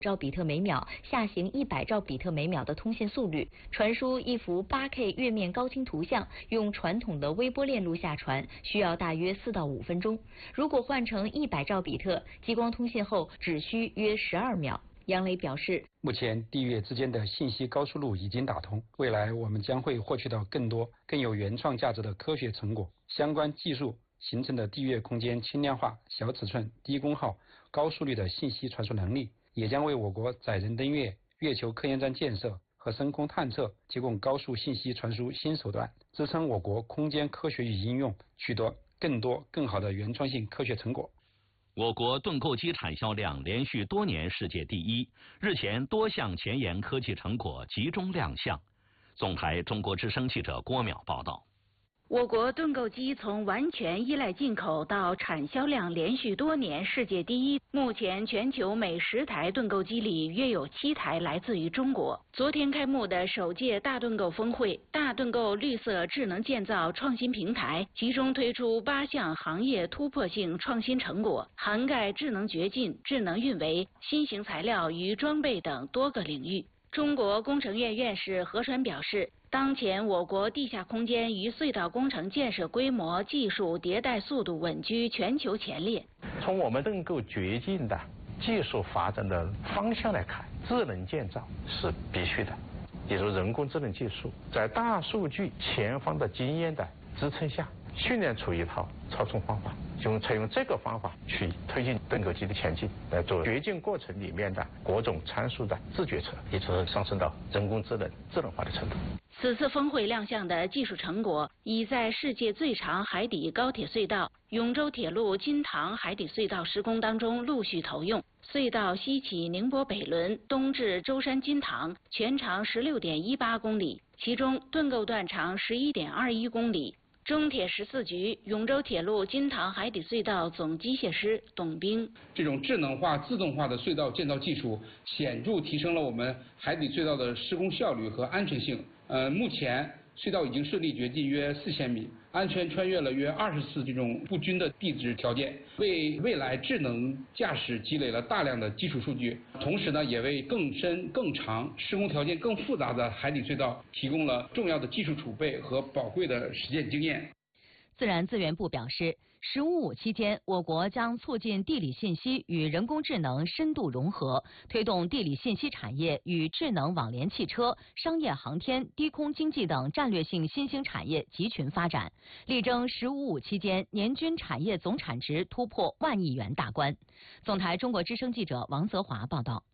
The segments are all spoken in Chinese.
兆比特每秒下行100兆比特每秒的通信速率，传输一幅8K 月面高清图像，用传统的微波链路下传，需要大约4到5分钟。如果换成100兆比特，激光通信后只需约12秒。杨磊表示， 目前地月之间的信息高速路已经打通，未来我们将会获取到更多更有原创价值的科学成果。相关技术形成的地月空间轻量化、小尺寸、低功耗、高速率的信息传输能力，也将为我国载人登月、月球科研站建设和深空探测提供高速信息传输新手段，支撑我国空间科学与应用取得更多更好的原创性科学成果。 我国盾构机产销量连续多年世界第一，日前多项前沿科技成果集中亮相。总台中国之声记者郭淼报道。 我国盾构机从完全依赖进口到产销量连续多年世界第一，目前全球每10台盾构机里约有7台来自于中国。昨天开幕的首届大盾构峰会，大盾构绿色智能建造创新平台集中推出8项行业突破性创新成果，涵盖智能掘进、智能运维、新型材料与装备等多个领域。中国工程院院士何川表示，当前我国地下空间与隧道工程建设规模、技术迭代速度稳居全球前列。 从我们盾构掘进的技术发展的方向来看，智能建造是必须的，比如人工智能技术，在大数据前方的经验的支撑下，训练出一套操纵方法，采用这个方法去推进盾构机的前进，来做掘进过程里面的各种参数的自决策，一直上升到人工智能化的程度。 此次峰会亮相的技术成果，已在世界最长海底高铁隧道永州铁路金塘海底隧道施工当中陆续投用。隧道西起宁波北仑，东至舟山金塘，全长16.18公里，其中盾构段长11.21公里。中铁14局永州铁路金塘海底隧道总机械师董兵， 这种智能化、自动化的隧道建造技术，显著提升了我们海底隧道的施工效率和安全性。目前隧道已经顺利掘进约4000米，安全穿越了约20次这种不均的地质条件，为未来智能驾驶积累了大量的基础数据，同时呢，也为更深、更长、施工条件更复杂的海底隧道提供了重要的技术储备和宝贵的实践经验。 自然资源部表示，“15+5”期间，我国将促进地理信息与人工智能深度融合，推动地理信息产业与智能网联汽车、商业航天、低空经济等战略性新兴产业集群发展，力争“15+5”期间年均产业总产值突破1万亿元大关。总台中国之声记者王泽华报道。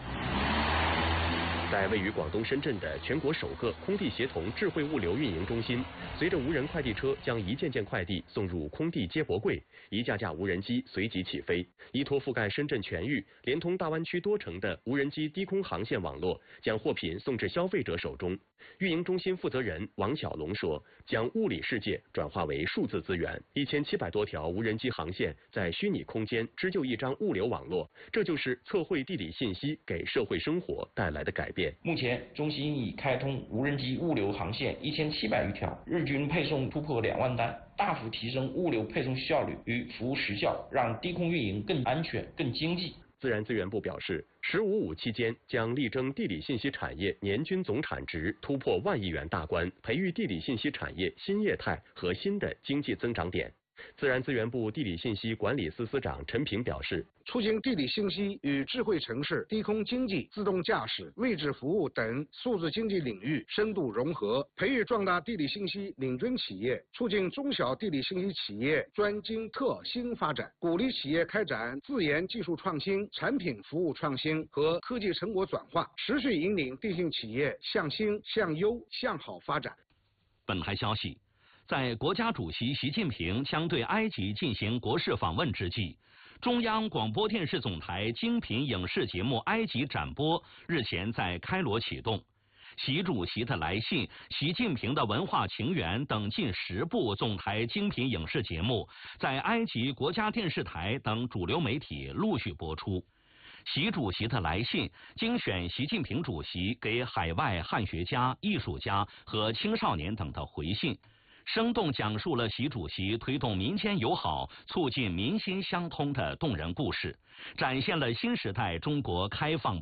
在位于广东深圳的全国首个空地协同智慧物流运营中心，随着无人快递车将一件件快递送入空地接驳柜，一架架无人机随即起飞，依托覆盖深圳全域、连通大湾区多城的无人机低空航线网络，将货品送至消费者手中。运营中心负责人王小龙说，将物理世界转化为数字资源，1700多条无人机航线在虚拟空间织就一张物流网络，这就是测绘地理信息给社会生活带来的改变。 目前，中心已开通无人机物流航线1700余条，日均配送突破2万单，大幅提升物流配送效率与服务时效，让低空运营更安全、更经济。 自然资源部表示，“15+5”期间将力争地理信息产业年均总产值突破1万亿元大关，培育地理信息产业新业态和新的经济增长点。自然资源部地理信息管理司司长陈平表示， 促进地理信息与智慧城市、低空经济、自动驾驶、位置服务等数字经济领域深度融合，培育壮大地理信息领军企业，促进中小地理信息企业专精特新发展，鼓励企业开展自研技术创新、产品服务创新和科技成果转化，持续引领地信企业向新、向优、向好发展。 本台消息，在国家主席习近平将对埃及进行国事访问之际，中央广播电视总台精品影视节目《埃及展播》日前在开罗启动。习主席的来信、习近平的文化情缘等近10部总台精品影视节目，在埃及国家电视台等主流媒体陆续播出。习主席的来信精选习近平主席给海外汉学家、艺术家和青少年等的回信，生动讲述了习主席推动民间友好、促进民心相通的动人故事，展现了新时代中国开放